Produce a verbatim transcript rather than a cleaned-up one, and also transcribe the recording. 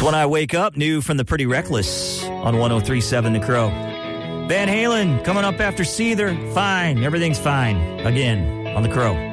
It's When I Wake Up, new from the Pretty Reckless on one oh three point seven The Crow. Van Halen coming up after Seether. Fine. Everything's fine. Again on The Crow.